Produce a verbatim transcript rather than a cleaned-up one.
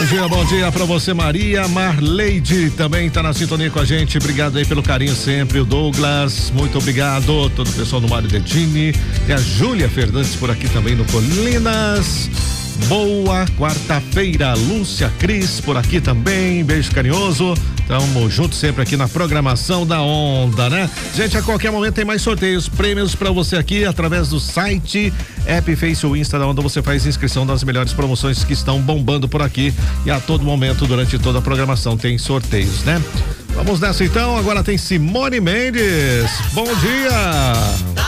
dia, bom dia pra você, Maria Marleide, também tá na sintonia com a gente, obrigado aí pelo carinho sempre, o Douglas, muito obrigado, todo o pessoal do Mário Dedini, tem a Júlia Fernandes por aqui também no Colinas. Boa quarta-feira, Lúcia Cris por aqui também, beijo carinhoso, tamo junto sempre aqui na programação da Onda, né? Gente, a qualquer momento tem mais sorteios, prêmios pra você aqui através do site, app, Face ou Insta da Onda, você faz inscrição das melhores promoções que estão bombando por aqui e a todo momento, durante toda a programação tem sorteios, né? Vamos nessa então, agora tem Simone Mendes, bom dia!